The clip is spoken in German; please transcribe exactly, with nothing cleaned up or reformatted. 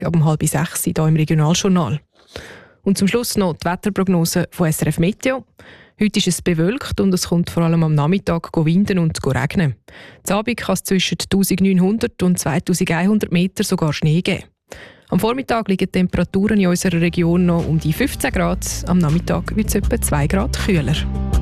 ab um halb sechs hier im Regionaljournal. Und zum Schluss noch die Wetterprognose von S R F Meteo. Heute ist es bewölkt und es kommt vor allem am Nachmittag winden und regnen. Am Abend kann es zwischen neunzehnhundert und zweitausendeinhundert Meter sogar Schnee geben. Am Vormittag liegen die Temperaturen in unserer Region noch um die fünfzehn Grad. Am Nachmittag wird es etwa zwei Grad kühler.